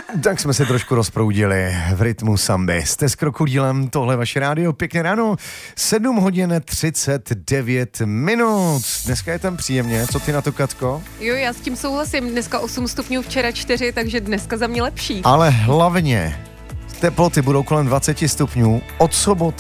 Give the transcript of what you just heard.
Tak jsme se trošku rozproudili v rytmu samby. Jste s Krokodýlem, tohle vaše rádio, pěkně ráno, 7 hodin 39 minut. Dneska je tam příjemně, co ty na to, Katko? Jo, já s tím souhlasím, dneska 8 stupňů, včera 4, takže dneska za mě lepší. Ale hlavně teploty budou kolem 20 stupňů od soboty